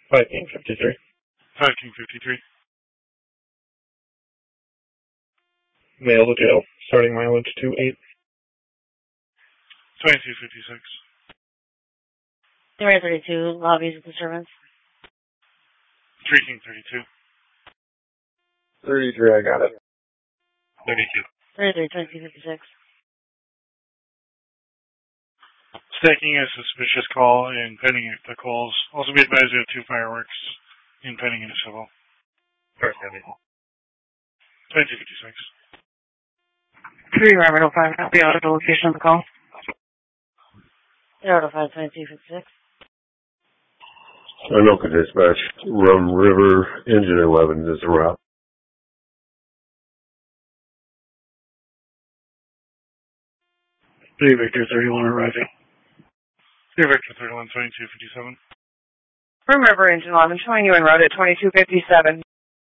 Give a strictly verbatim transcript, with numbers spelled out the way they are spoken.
Viking fifty-three. Viking fifty-three. Mail to jail. Starting mileage two eight. twenty-two fifty-six. Zero thirty-two, lobbies of disturbance. Three King thirty-two. thirty-three, I got it. thirty-two. thirty-three, twenty-two fifty-six. Staking a suspicious call and pending the calls. Also be advised we have two fireworks in pending in a civil. First heavy. twenty-two fifty-six. three Robert oh five, copy out of the location of the call. zero oh five, twenty-two fifty-six. Anoka Dispatch, Rum River, Engine eleven is the route. three Victor thirty-one arriving. three Victor thirty-one, twenty-two fifty-seven. Rum River, engine eleven, showing you en route at twenty-two fifty-seven.